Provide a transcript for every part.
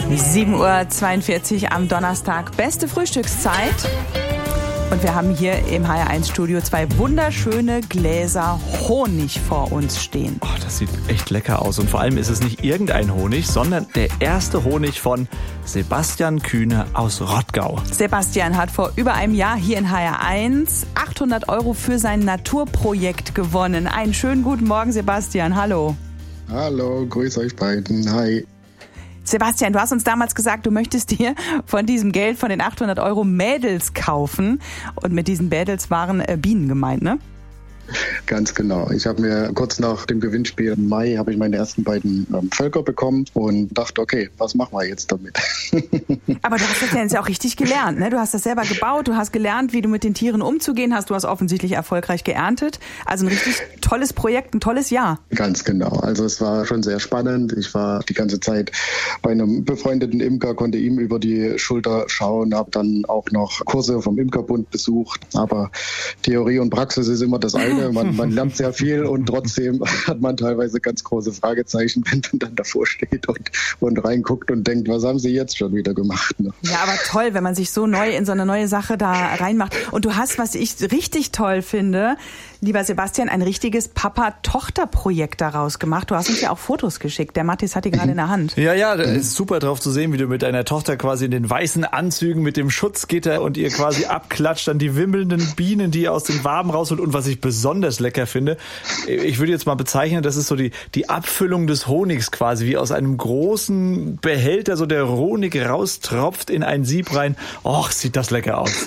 7:42 Uhr am Donnerstag. Beste Frühstückszeit. Und wir haben hier im HR1-Studio 2 wunderschöne Gläser Honig vor uns stehen. Oh, das sieht echt lecker aus. Und vor allem ist es nicht irgendein Honig, sondern der erste Honig von Sebastian Kühne aus Rottgau. Sebastian hat vor über einem Jahr hier in HR1 800 € für sein Naturprojekt gewonnen. Einen schönen guten Morgen, Sebastian. Hallo. Hallo, grüß euch beiden. Hi. Sebastian, du hast uns damals gesagt, du möchtest dir von diesem Geld, von den 800 € Mädels kaufen. Und mit diesen Mädels waren Bienen gemeint, ne? Ganz genau. Ich habe mir kurz nach dem Gewinnspiel im Mai habe ich meine ersten beiden Völker bekommen und dachte, okay, was machen wir jetzt damit? Aber du hast das ja jetzt auch richtig gelernt, ne? Du hast das selber gebaut, du hast gelernt, wie du mit den Tieren umzugehen hast. Du hast offensichtlich erfolgreich geerntet. Also ein richtig tolles Projekt, ein tolles Jahr. Ganz genau. Also es war schon sehr spannend. Ich war die ganze Zeit bei einem befreundeten Imker, konnte ihm über die Schulter schauen, habe dann auch noch Kurse vom Imkerbund besucht. Aber Theorie und Praxis ist immer das eine. Man lernt sehr viel und trotzdem hat man teilweise ganz große Fragezeichen, wenn man dann davor steht und reinguckt und denkt, was haben sie jetzt schon wieder gemacht? Ne? Ja, aber toll, wenn man sich so neu in so eine neue Sache da reinmacht. Und du hast, was ich richtig toll finde, lieber Sebastian, ein richtiges Papa-Tochter-Projekt daraus gemacht. Du hast uns ja auch Fotos geschickt. Der Mathis hat die gerade in der Hand. Ja, das ist super drauf zu sehen, wie du mit deiner Tochter quasi in den weißen Anzügen mit dem Schutzgitter und ihr quasi abklatscht an die wimmelnden Bienen, die ihr aus den Waben rausholt. Und was ich besonders lecker finde, ich würde jetzt mal bezeichnen, das ist so die Abfüllung des Honigs quasi, wie aus einem großen Behälter so der Honig raustropft in ein Sieb rein. Och, sieht das lecker aus.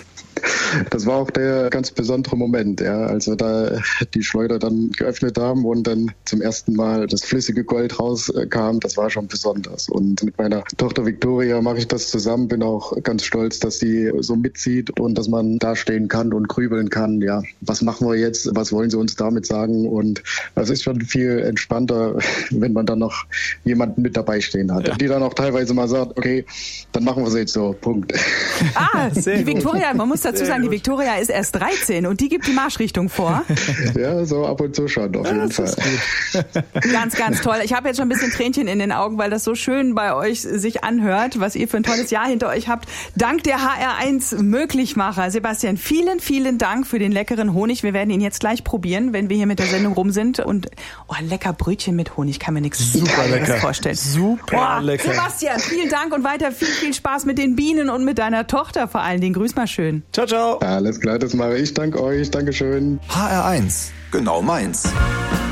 Das war auch der ganz besondere Moment, ja, als wir da die Schleuder dann geöffnet haben und dann zum ersten Mal das flüssige Gold rauskam. Das war schon besonders. Und mit meiner Tochter Victoria mache ich das zusammen. Bin auch ganz stolz, dass sie so mitzieht und dass man da stehen kann und grübeln kann. Ja, was machen wir jetzt? Was wollen sie uns damit sagen? Und das ist schon viel entspannter, wenn man dann noch jemanden mit dabei stehen hat, ja, die dann auch teilweise mal sagt, okay, dann machen wir es jetzt so, Punkt. Ah, die Victoria, man muss dazu sagen, die Victoria ist erst 13 und die gibt die Marschrichtung vor. Ja, so ab und zu schon, auf jeden Fall. Ganz, ganz toll. Ich habe jetzt schon ein bisschen Tränchen in den Augen, weil das so schön bei euch sich anhört, was ihr für ein tolles Jahr hinter euch habt. Dank der HR1 Möglichmacher. Sebastian, vielen, vielen Dank für den leckeren Honig. Wir werden ihn jetzt gleich probieren, wenn wir hier mit der Sendung rum sind. Und lecker Brötchen mit Honig, kann mir nichts vorstellen. Super lecker. Sebastian, vielen Dank und weiter viel Spaß mit den Bienen und mit deiner Tochter vor allen Dingen. Grüß mal schön. Ciao, ciao. Alles klar, das mache ich. Danke euch. Dankeschön. HR1, genau meins.